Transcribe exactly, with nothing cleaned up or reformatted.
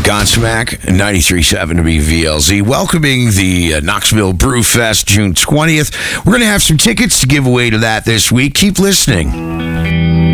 Godsmack, ninety-three point seven to be V L Z, welcoming the uh, Knoxville Brew Fest June twentieth. We're going to have some tickets to give away to that this week. Keep listening.